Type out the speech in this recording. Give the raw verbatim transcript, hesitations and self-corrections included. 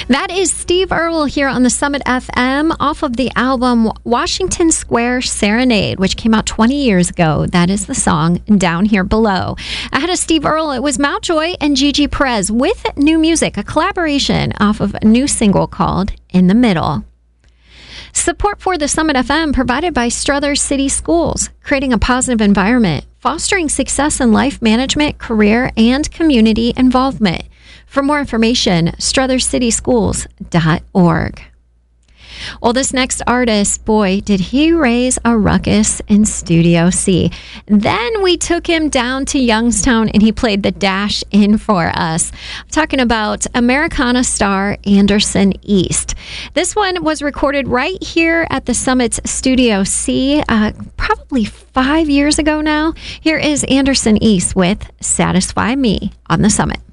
That is Steve Earle here on the Summit F M off of the album Washington Square Serenade, which came out twenty years ago. That is the song Down Here Below. Ahead of Steve Earle, it was Mountjoy and Gigi Perez with new music, a collaboration off of a new single called In the Middle. Support for the Summit F M provided by Struthers City Schools, creating a positive environment, fostering success in life management, career, and community involvement. For more information, struthers city schools dot org. Well, this next artist, boy, did he raise a ruckus in Studio C. Then we took him down to Youngstown and he played the dash in for us. I'm talking about Americana star Anderson East. This one was recorded right here at the Summit's Studio C, uh, probably five years ago now. Here is Anderson East with Satisfy Me on the Summit.